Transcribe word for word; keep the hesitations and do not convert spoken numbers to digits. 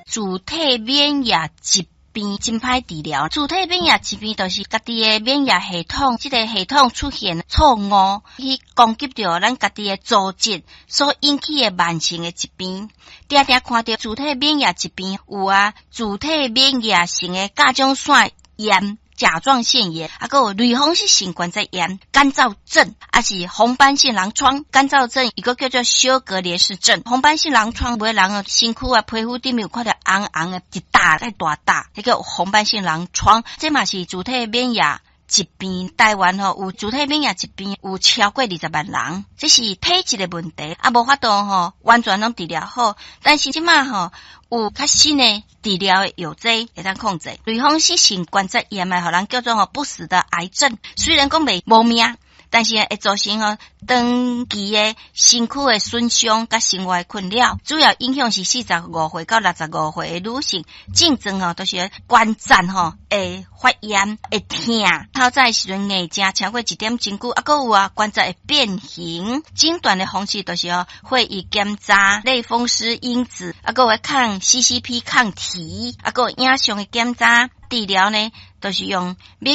自体免疫疾病真歹治疗。自体免疫疾病就是家己的免疫系统，这个系统出现错误，去攻击到咱家己的组织所引起的慢性的疾病。定定看到自体免疫疾病有啊，自体免疫性的甲状腺炎、甲状腺炎，啊，还有类风湿性关节炎、干燥症，啊是红斑性狼疮。干燥症一个叫做休格连氏症。红斑性狼疮，每个人的身躯啊皮肤顶面有看到红红的一大再大大，那个红斑性狼疮，这嘛是自体免疫疾病。台湾吼有自体免疫疾病有超过二十万人，这是体质的问题，啊无法度吼完全拢治疗好。但是即马吼有较新的治疗的药剂会当控制。类风湿性关节炎的，互人叫做吼不死的癌症，虽然讲袂无命，但是会造成吼长期的身躯的损伤甲生活的困扰。主要影响是四十五岁到六十五岁的女性，症状吼都是关节吼会发炎、会痛，透早的时阵硬正超过一点真久，啊，还有啊关节会变形。诊断的方式就是哦，会以检查类风湿因子，啊，还有会抗 C C P 抗体，啊，还有影像的检查。治疗呢，都、就是用免